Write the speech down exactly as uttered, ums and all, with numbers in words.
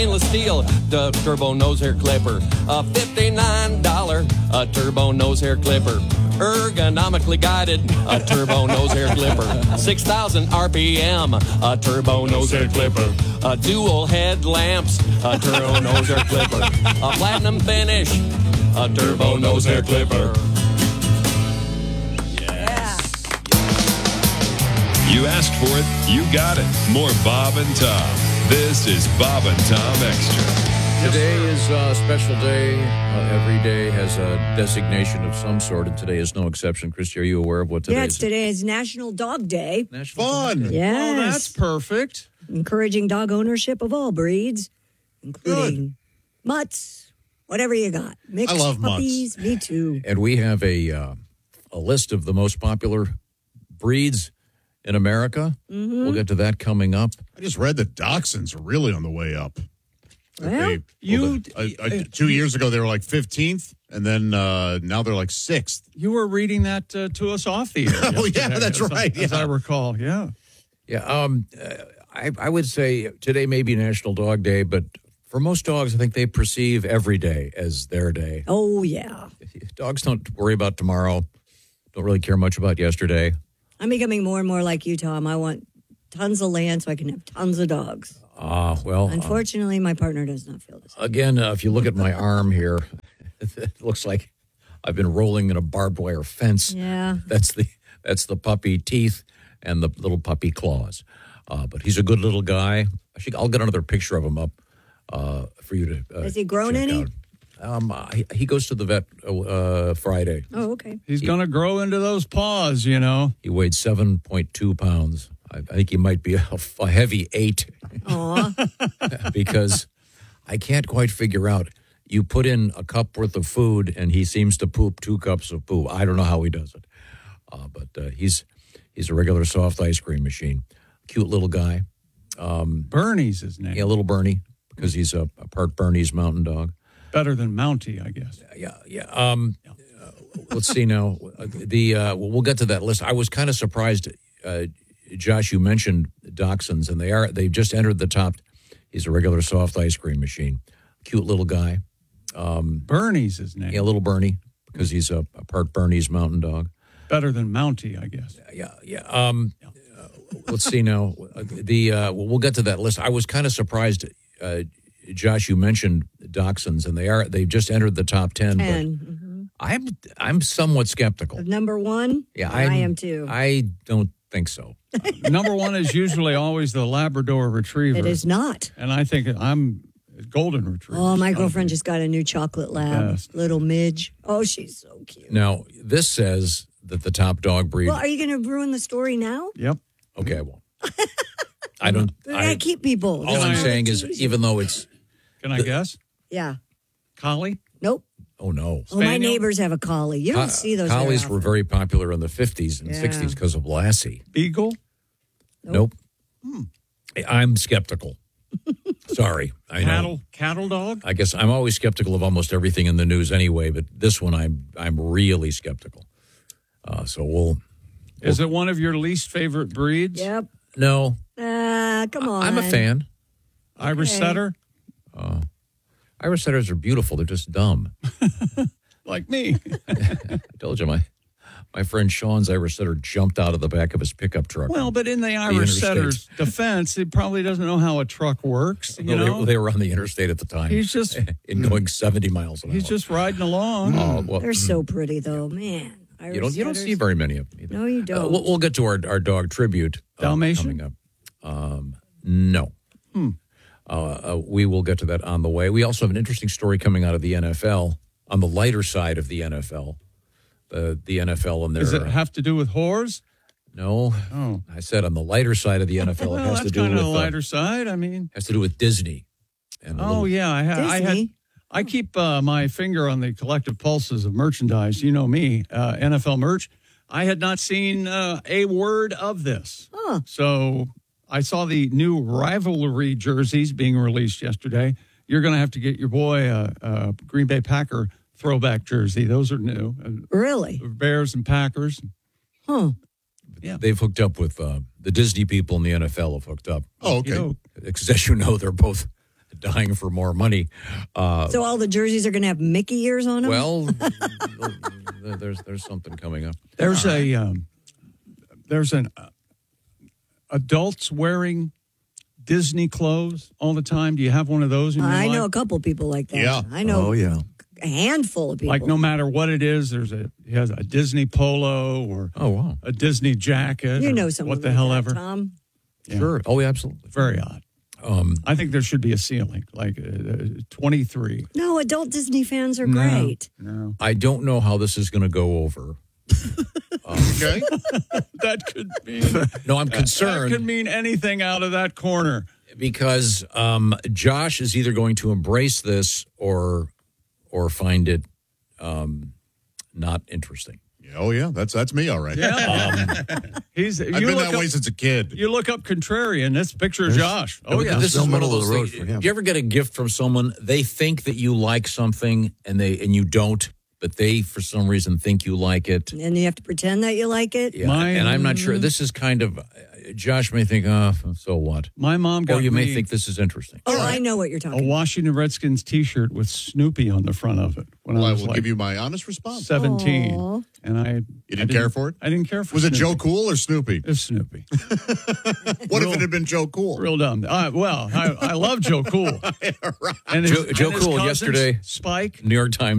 Stainless steel, the turbo nose hair clipper. A fifty-nine dollars a turbo nose hair clipper. Ergonomically guided, a turbo nose hair clipper. six thousand R P M, a turbo nose hair clipper. A dual headlamps, a turbo nose hair clipper. A platinum finish, a turbo nose hair clipper. You asked for it, you got it. More Bob and Tom. This is Bob and Tom Extra. Today is a special day. Uh, every day has a designation of some sort, and today is no exception. Christy, are you aware of what today yeah, is? today is National Dog Day. National Fun. Dog Day. Yes. Oh, that's perfect. Encouraging dog ownership of all breeds, including Good. mutts, whatever you got. Mixed I love mutts. puppies, me too. And we have a uh, a list of the most popular breeds in America. Mm-hmm. We'll get to that coming up. I just read that dachshunds are really on the way up. That Well, they- You, uh, uh, two years ago, they were like fifteenth, and then uh, now they're like sixth. you were reading that uh, to us off the air. Oh, yeah, yesterday, that's as I- right, As yeah. I recall, yeah. Yeah, um, uh, I, I would say today may be National Dog Day, but for most dogs, I think they perceive every day as their day. oh, yeah. Dogs don't worry about tomorrow, don't really care much about yesterday. I'm becoming more and more like you, Tom. I want tons of land so I can have tons of dogs. Ah, well, uh, Unfortunately, my partner does not feel the same. again, uh, if you look at my arm here, it looks like I've been rolling in a barbed wire fence. Yeah. That's the that's the puppy teeth and the little puppy claws. Uh, but he's a good little guy. Actually, I'll get another picture of him up uh, for you to. Uh, Has he grown check any? out. Um, uh, he, he goes to the vet uh, Friday. Oh, okay. He's going to grow into those paws, you know. He weighed seven point two pounds. I, I think he might be a, a heavy eight Aw. because I can't quite figure out. You put in a cup worth of food and he seems to poop two cups of poo. I don't know how he does it, uh, but uh, he's he's a regular soft ice cream machine. Cute little guy. Bernie's his name. Yeah, little Bernie because he's a, a part Bernese mountain dog. Better than Mountie, I guess. Yeah, yeah. Um, uh, let's see now. Uh, The uh, we'll get to that list. I was kind of surprised, uh, Josh. You mentioned dachshunds, and they are they've just entered the top. He's a regular soft ice cream machine. Cute little guy. Bernie's his name. Yeah, little Bernie because he's a, a part Bernese mountain dog. Better than Mountie, I guess. Yeah, yeah. Um, uh, let's see now. Uh, The uh, we'll get to that list. I was kind of surprised, uh, Josh. You mentioned dachshunds, and they are they've just entered the top ten. ten. But Mhm. I'm I'm somewhat skeptical. Of number one? Yeah, I I'm- am too. I don't think so. Number one is usually always the Labrador Retriever. it is not. And I think I'm Golden Retriever. Oh, my girlfriend just got a new chocolate lab, Best. little Midge. Oh, she's so cute. Now this says that the top dog breed. Well, are you going to ruin the story now? Yep. Okay, I won't. I don't. We I, got to keep people. all I'm I- saying is, even though it's Can I guess? Yeah. Collie? Nope. oh no, Oh, my Spaniel? neighbors have a collie. You don't Co- see those very collies were often. very popular in the fifties and Yeah. sixties because of Lassie. Beagle? Nope. I'm skeptical. Sorry, I know. Cattle? Cattle dog? I guess I'm always skeptical of almost everything in the news anyway, but this one I'm I'm really skeptical. Uh, so we'll Is it one of your least favorite breeds? Yep. no. Uh, come on. I'm a fan. Irish Okay. setter? Irish setters are beautiful. They're just dumb. Like me. I told you my my friend Sean's Irish setter jumped out of the back of his pickup truck. Well, but in the Irish interstate. setter's defense, he probably doesn't know how a truck works. You No, know? they, they were on the interstate at the time. He's just- in going seventy miles an He's hour. just riding along. Oh, well, They're so pretty, though, man. Irish you don't you don't setters. see very many of them. Either. No, you don't. Uh, we'll, we'll get to our our dog tribute uh, Dalmatian? coming up. Um, no. Hmm. Uh, uh, we will get to that on the way. We also have an interesting story coming out of the N F L on the lighter side of the N F L. The the N F L and their Does it have to do with whores? no. Oh. I said on the lighter side of the N F L, Well, it has that's to do kind with of the uh, lighter side. I mean, has to do with Disney. And a oh, little- yeah. I, ha- I had. Disney? I keep uh, my finger on the collective pulses of merchandise. You know me, uh, N F L merch. I had not seen uh, a word of this. Huh. So I saw the new rivalry jerseys being released yesterday. You're going to have to get your boy a, a Green Bay Packer throwback jersey. Those are new. Uh, Really? Bears and Packers. Huh. Yeah. They've hooked up with uh, the Disney people and the N F L have hooked up. Oh, okay. You know, Because as you know, they're both dying for more money. Uh, So all the jerseys are going to have Mickey ears on them? well, there's there's something coming up. There's a um, there's an uh, adults wearing Disney clothes all the time. Do you have one of those in your I life? know a couple people like that. Yeah. I know Oh, yeah. a handful of people. Like no matter what it is, there's a he has a Disney polo or Oh, wow. a Disney jacket. You or know someone what the like hell that, ever. Tom. Yeah. Sure. Oh, yeah, absolutely. Very odd. Um, I think there should be a ceiling, like uh, twenty-three. No, adult Disney fans are No, great. No, I don't know how this is going to go over. Okay. that could mean No, I'm that concerned could mean anything out of that corner. because um, Josh is either going to embrace this or or find it um, not interesting. Oh yeah, that's that's me. All right. Yeah, he's. I've you been look that up, way since a kid. You look up contrarian. That's a picture of Josh. Oh But yeah, this no is one of middle of those the road things. for him. Do you ever get a gift from someone? They think that you like something, and they and you don't, but they for some reason think you like it. And you have to pretend that you like it. Yeah, Mine- and I'm not sure. This is kind of. Josh may think, oh, so what? my mom got Or you may me think this is interesting. Oh, I know what you're a talking about. Washington Redskins T-shirt with Snoopy on the front of it when Well, I I was will like give you my honest response. seventeen, Aw. and I You I didn't care for it? I didn't care for. Was it Snoopy. Joe Cool or Snoopy? It's Snoopy. What if it had been Joe Cool? Real dumb. Uh, well, I, I love Joe Cool. And his- Joe- Joe and his Cool cousins, yesterday- Spike. New York Times.